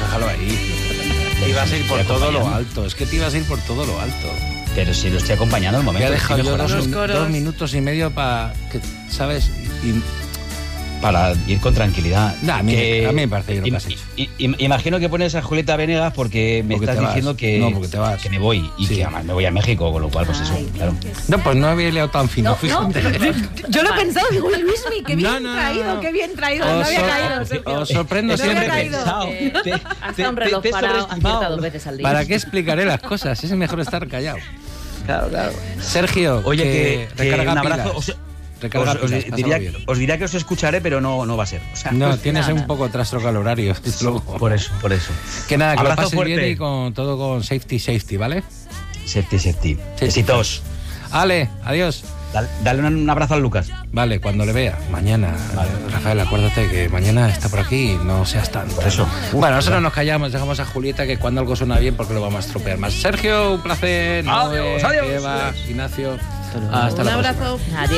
déjalo ahí. Te ibas a ir por todo lo alto. Es que te ibas a ir por todo lo alto. Pero si lo estoy acompañando al momento. Me ha dejado yo mejorando. 2 minutos y medio para que, ¿sabes? Para ir con tranquilidad. Nah, a mí me parece que lo que has hecho. Imagino que pones a Julieta Venegas porque me estás diciendo que, porque te vas. que me voy y que además me voy a México, con lo cual, pues eso, claro. No, pues no había leído tan fino, fíjate. Yo lo he pensado, digo, uy, Luismi, qué bien traído, qué bien traído. No había caído, Sergio. Os sorprendo siempre. Hasta un reloj parado acierta 2 veces al día. ¿Para qué explicaré las cosas? Es mejor estar callado. Claro. Sergio, oye, que recarga un abrazo. pilas. Recarga pilas, Os diría que os escucharé, pero no va a ser. O sea, no, tienes un poco trastroque al horario. Por eso. Que nada, que abrazo lo pases fuerte. bien y con todo con safety, ¿vale? Safety. Besitos. Ale, adiós. Dale un abrazo a Lucas. Vale, cuando le vea. Mañana, Rafael, acuérdate que mañana está por aquí y no seas tan... Por eso. Bueno, nosotros nos callamos, dejamos a Julieta que cuando algo suena bien porque lo vamos a estropear más. Sergio, un placer. Adiós. Eva, Ignacio. Hasta Un la próxima. abrazo. Adiós.